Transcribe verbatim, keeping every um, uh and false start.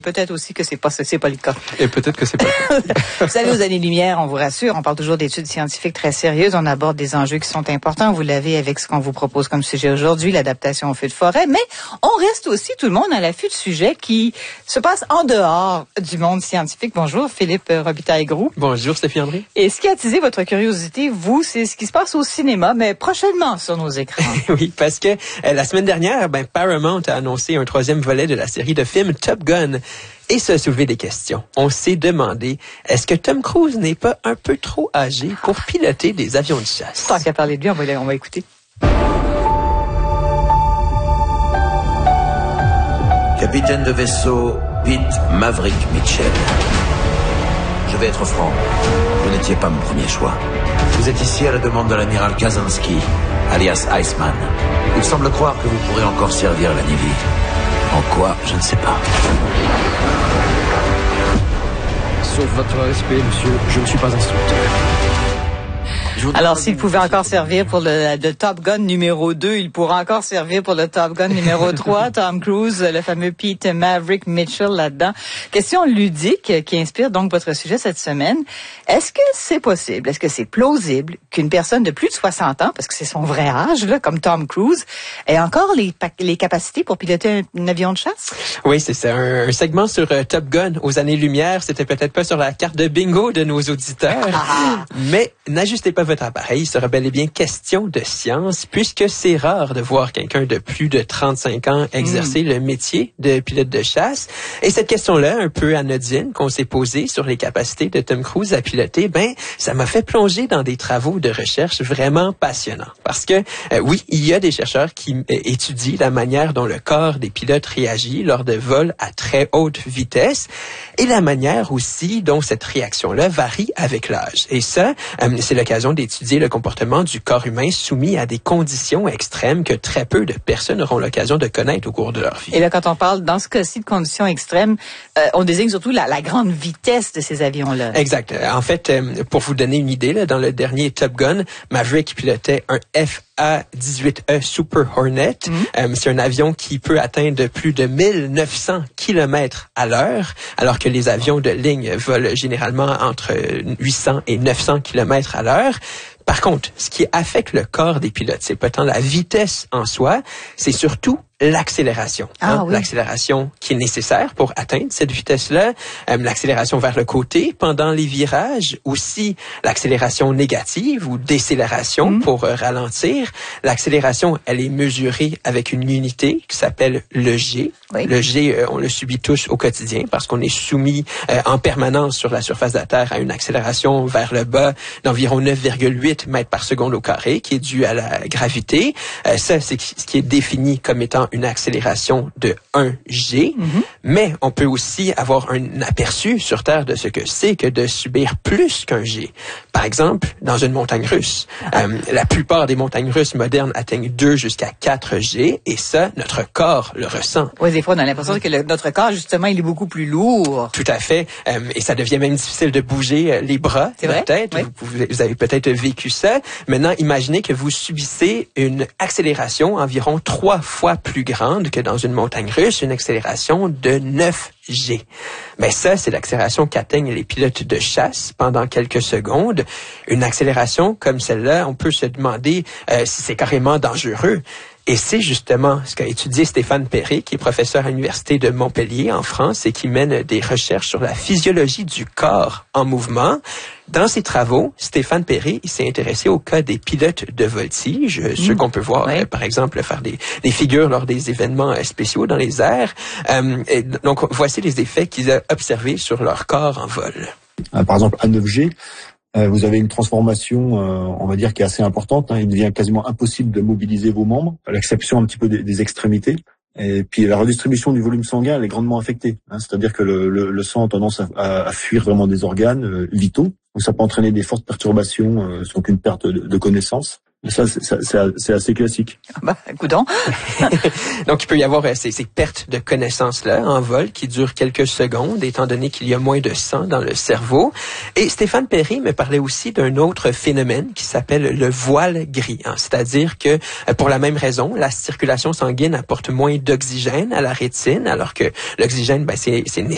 Peut-être aussi que c'est pas c'est pas le cas. Et peut-être que c'est pas le cas. Vous savez, aux années-lumière, on vous rassure, on parle toujours d'études scientifiques très sérieuses, on aborde des enjeux qui sont importants. Vous l'avez avec ce qu'on vous propose comme sujet aujourd'hui, l'adaptation aux feux de forêt. Mais on reste aussi tout le monde à l'affût de sujets qui se passent en dehors du monde scientifique. Bonjour, Philippe Robitaille-Groux. Bonjour, Stéphanie André. Et ce qui a attisé votre curiosité, vous, c'est ce qui se passe au cinéma, mais prochainement sur nos écrans. Oui, parce que euh, la semaine dernière, ben, Paramount a annoncé un troisième volet de la série de films Top Gun. Et ça a soulevé des questions. On s'est demandé, est-ce que Tom Cruise n'est pas un peu trop âgé pour piloter des avions de chasse? Tant qu'à parler de lui, on va, on va écouter. Capitaine de vaisseau, Pete Maverick Mitchell. Je vais être franc, vous n'étiez pas mon premier choix. Vous êtes ici à la demande de l'amiral Kaczynski, alias Iceman. Il semble croire que vous pourrez encore servir la Navy. En quoi, je ne sais pas. Sauf votre respect, monsieur, je ne suis pas instructeur. Alors, s'il pouvait encore servir pour le, le Top Gun numéro deux, il pourra encore servir pour le Top Gun numéro trois. Tom Cruise, le fameux Pete Maverick Mitchell là-dedans. Question ludique qui inspire donc votre sujet cette semaine. Est-ce que c'est possible, est-ce que c'est plausible qu'une personne de plus de soixante ans, parce que c'est son vrai âge, là, comme Tom Cruise, ait encore les, les capacités pour piloter un, un avion de chasse? Oui, c'est ça. Un, un segment sur uh, Top Gun aux années-lumière. C'était peut-être pas sur la carte de bingo de nos auditeurs. Ah. Mais n'ajustez pas votre appareil, il sera bel et bien question de science, puisque c'est rare de voir quelqu'un de plus de trente-cinq ans exercer mm. le métier de pilote de chasse. Et cette question-là, un peu anodine, qu'on s'est posée sur les capacités de Tom Cruise à piloter, ben, ça m'a fait plonger dans des travaux de recherche vraiment passionnants. Parce que, euh, oui, il y a des chercheurs qui euh, étudient la manière dont le corps des pilotes réagit lors de vols à très haute vitesse et la manière aussi dont cette réaction-là varie avec l'âge. Et ça, euh, c'est l'occasion d'étudier le comportement du corps humain soumis à des conditions extrêmes que très peu de personnes auront l'occasion de connaître au cours de leur vie. Et là, quand on parle, dans ce cas-ci, de conditions extrêmes, euh, on désigne surtout la, la grande vitesse de ces avions-là. Exact. En fait, euh, pour vous donner une idée, là, dans le dernier Top Gun, Maverick pilotait un F A dix-huit E Super Hornet. Mm-hmm. Euh, c'est un avion qui peut atteindre plus de mille neuf cents kilomètres à l'heure, alors que les avions de ligne volent généralement entre huit cents et neuf cents kilomètres à l'heure. Par contre, ce qui affecte le corps des pilotes, c'est pas tant la vitesse en soi, c'est surtout l'accélération. Ah, hein? Oui. L'accélération qui est nécessaire pour atteindre cette vitesse-là, euh, l'accélération vers le côté pendant les virages, aussi l'accélération négative ou décélération mmh. pour euh, ralentir. L'accélération, elle est mesurée avec une unité qui s'appelle le G. Oui. Le G, euh, on le subit tous au quotidien parce qu'on est soumis euh, en permanence sur la surface de la Terre à une accélération vers le bas d'environ neuf virgule huit mètres par seconde au carré qui est due à la gravité. Euh, ça, c'est ce qui est défini comme étant une accélération de un G, mm-hmm. mais on peut aussi avoir un aperçu sur Terre de ce que c'est que de subir plus qu'un G. Par exemple, dans une montagne russe, ah. euh, la plupart des montagnes russes modernes atteignent deux jusqu'à quatre G, et ça, notre corps le ressent. Oui, des fois, on a l'impression que le, notre corps, justement, il est beaucoup plus lourd. Tout à fait, euh, et ça devient même difficile de bouger euh, les bras, c'est la vrai? tête. Oui. Vous, pouvez, vous avez peut-être vécu ça. Maintenant, imaginez que vous subissez une accélération environ trois fois plus grande que dans une montagne russe, une accélération de neuf G. Mais ça, c'est l'accélération qu'atteignent les pilotes de chasse pendant quelques secondes. Une accélération comme celle-là, on peut se demander euh, si c'est carrément dangereux. Et c'est justement ce qu'a étudié Stéphane Perret, qui est professeur à l'Université de Montpellier en France et qui mène des recherches sur la physiologie du corps en mouvement. Dans ses travaux, Stéphane Perret il s'est intéressé au cas des pilotes de voltige, mmh. ceux qu'on peut voir, oui. euh, par exemple, faire des, des figures lors des événements euh, spéciaux dans les airs. Euh, et donc, voici les effets qu'il a observés sur leur corps en vol. Euh, par exemple, à neuf G, euh, vous avez une transformation, euh, on va dire, qui est assez importante. Hein. Il devient quasiment impossible de mobiliser vos membres, à l'exception un petit peu des, des extrémités. Et puis la redistribution du volume sanguin, elle est grandement affectée. Hein. C'est-à-dire que le, le, le sang a tendance à, à, à fuir vraiment des organes euh, vitaux. Donc ça peut entraîner des fortes perturbations, euh, sans qu'une perte de, de connaissance. Ça, c'est, c'est, c'est assez classique. Bah, coudonc. Donc, il peut y avoir euh, ces, ces pertes de connaissances-là en vol qui durent quelques secondes, étant donné qu'il y a moins de sang dans le cerveau. Et Stéphane Perret me parlait aussi d'un autre phénomène qui s'appelle le voile gris. Hein. C'est-à-dire que, euh, pour la même raison, la circulation sanguine apporte moins d'oxygène à la rétine, alors que l'oxygène, ben, c'est, c'est nécessaire